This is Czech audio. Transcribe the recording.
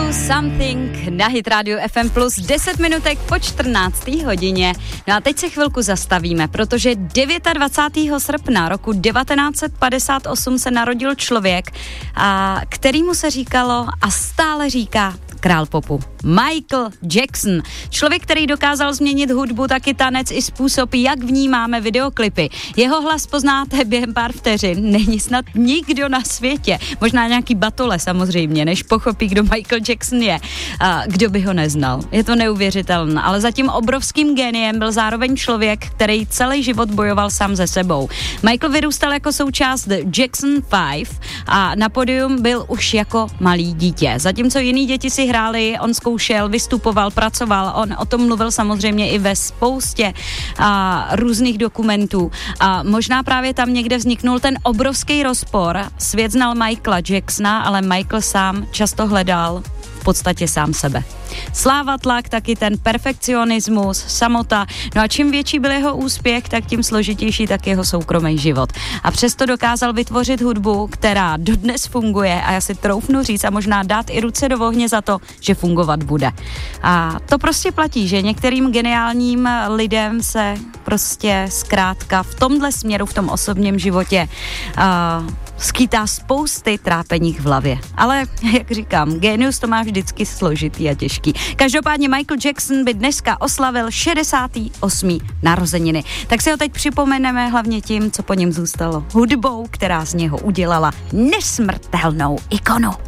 Something na Hit Radio FM Plus 10 minutek po 14. hodině. No a teď se chvilku zastavíme, protože 29. srpna roku 1958 se narodil člověk, kterýmu se říkalo a stále říká král popu. Michael Jackson. Člověk, který dokázal změnit hudbu, taky tanec i způsob, jak vnímáme videoklipy. Jeho hlas poznáte během pár vteřin. Není snad nikdo na světě. Možná nějaký batole samozřejmě, než pochopí, kdo Michael Jackson je. Kdo by ho neznal. Je to neuvěřitelné. Ale za tím obrovským géniem byl zároveň člověk, který celý život bojoval sám se sebou. Michael vyrůstal jako součást The Jackson 5 a na pódium byl už jako malý dítě. Zatímco jiný děti si hráli, on zkoušel, vystupoval, pracoval. On o tom mluvil samozřejmě i ve spoustě různých dokumentů. A možná právě tam někde vzniknul ten obrovský rozpor. Svět znal Michaela Jacksona, ale Michael sám často hledal v podstatě sám sebe. Sláva, tlak, taky ten perfekcionismus, samota. No a čím větší byl jeho úspěch, tak tím složitější tak jeho soukromý život. A přesto dokázal vytvořit hudbu, která dodnes funguje a já si troufnu říct a možná dát i ruce do ohně za to, že fungovat bude. A to prostě platí, že některým geniálním lidem se prostě zkrátka v tomhle směru, v tom osobním životě skýtá spousty trápení v hlavě. Ale, jak říkám, genius to má vždycky složitý a těžký. Každopádně Michael Jackson by dneska oslavil 68. narozeniny. Tak si ho teď připomeneme hlavně tím, co po něm zůstalo. Hudbou, která z něho udělala nesmrtelnou ikonu.